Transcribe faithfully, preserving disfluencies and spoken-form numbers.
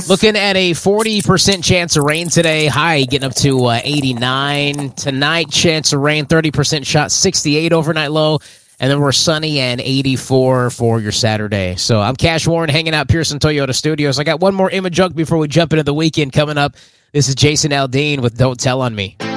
Looking at a forty percent chance of rain today. High getting up to uh, eighty-nine. Tonight, chance of rain, thirty percent shot, sixty-eight overnight low. And then we're sunny and eighty-four for your Saturday. So I'm Cash Warren hanging out Pearson Toyota Studios. I got one more image junk before we jump into the weekend coming up. This is Jason Aldean with Don't Tell on Me.